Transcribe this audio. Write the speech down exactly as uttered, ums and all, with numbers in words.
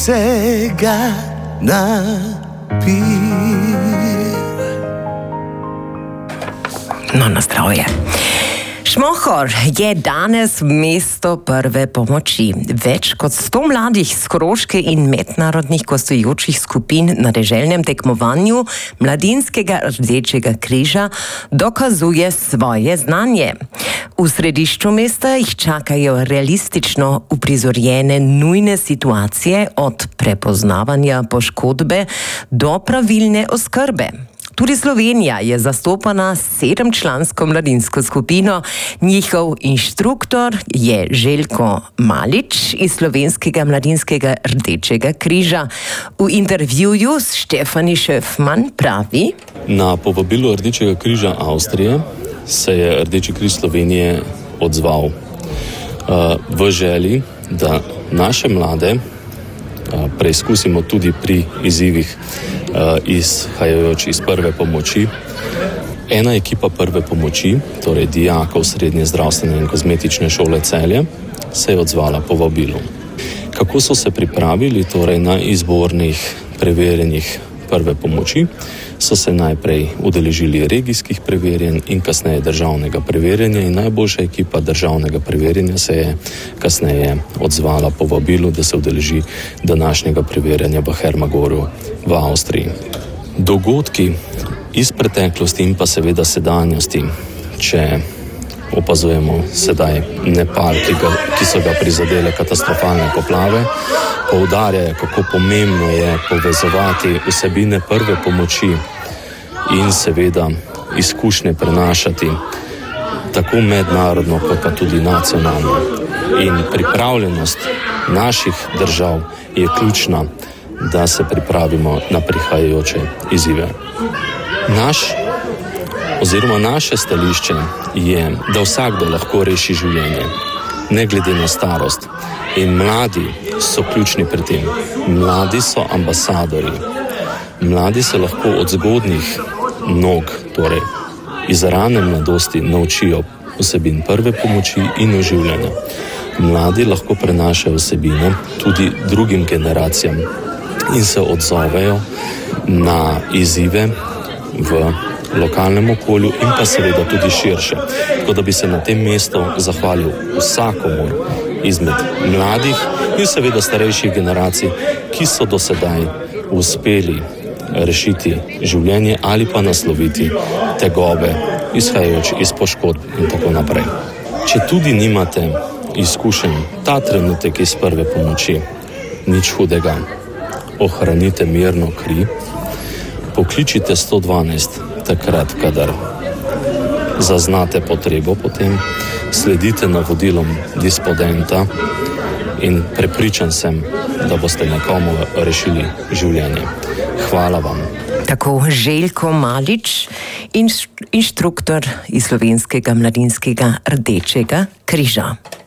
vsega napil. No, na zdravje. Šmohor je danes mesto prve pomoči. Več kot sto mladih s Koroške in mednarodnih gostujočih skupin na deželnem tekmovanju Mladinskega rdečega križa dokazuje svoje znanje. V središču mesta jih čakajo realistično uprizorjene nujne situacije od prepoznavanja poškodbe do pravilne oskrbe. Tudi Slovenija je zastopana s sedemčlansko mladinsko skupino. Njihov inštruktor je Željko Malič iz Slovenskega mladinskega rdečega križa. V intervjuju s Štefani Šefman pravi: Na povabilo Rdečega križa Avstrije se je Rdeči križ Slovenije odzval uh, v želji, da naše mlade uh, preizkusimo tudi pri izzivih uh, izhajajoč iz prve pomoči. Ena ekipa prve pomoči, torej dijakov Srednje zdravstvene in kozmetične šole Celje, se je odzvala povabilu. Kako so se pripravili torej na izbornih preverjanjih prve pomoči? So se najprej udeležili regijskih preverjanj in kasneje državnega preverjanja in najboljša ekipa državnega preverjanja se je kasneje odzvala povabilu, da se udeleži današnjega preverjanja v Hermagorju v Avstriji. Dogodki iz preteklosti in pa seveda sedanjosti, če opazujemo sedaj Nepal, ki, ga, ki so ga prizadele katastrofalne poplave, poudarjajo, kako pomembno je povezovati vsebine prve pomoči in seveda izkušnje prenašati tako mednarodno, kot pa tudi nacionalno. In pripravljenost naših držav je ključna, da se pripravimo na prihajajoče izzive. Naš oziroma naše stališče je, da vsakdo lahko reši življenje, ne glede na starost. In mladi so ključni pri tem. Mladi so ambasadori. Mladi se lahko od zgodnjih nog, torej iz rane mladosti, naučijo vsebin prve pomoči in oživljanja. Mladi lahko prenašajo vsebine tudi drugim generacijam in se odzovejo na izzive v lokalnem okolju in pa seveda tudi širše. Tako da bi se na tem mestu zahvalil vsakomur izmed mladih in seveda starejših generacij, ki so do sedaj uspeli rešiti življenje ali pa nasloviti tegobe, izhajajoč iz poškodb in tako naprej. Če tudi nimate izkušenj ta trenutek iz prve pomoči, nič hudega, ohranite mirno kri, pokličite sto dvanajst takrat, kadar zaznate potrebo potem, sledite navodilom dispodenta in prepričan sem, da boste nekomu rešili življenje. Hvala vam. Tako Željko Malič, inš, inštruktor iz Slovenskega mladinskega rdečega križa.